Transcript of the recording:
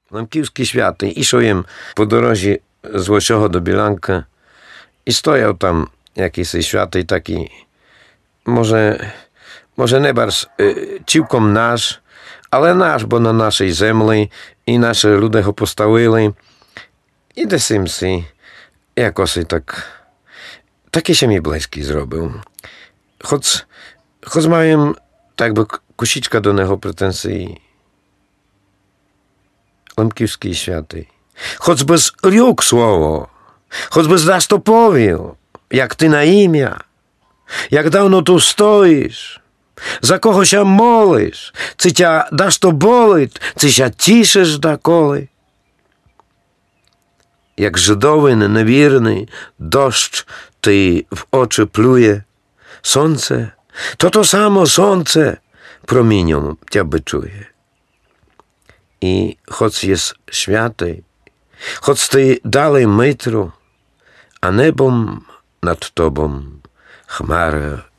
Лемківський святий, ішов їм по дорозі з Лосього до Білянка, і стояв там якийсь святий такий, може не барз цілком наш, але наш, бо на нашій землі, і наші люди його поставили. І десь їм си, якось такий ще мій близький зробив. Хоч маємо, так би, кусічка до нього претензії. Лемківський святий. Хоч би зрік слово, хоч би здасть то повів, як ти на ім'я, як давно tu стоїш, за кого ся молиш, чи тя даш то болить, чи ся тішиш доколи. Jak Żydowy niewierny deszcz ty w oczy pluje, słońce, to samo słońce promieniom cię byczuje. I choć jest święty, choć ty dalej metru, a nebom nad tobą chmara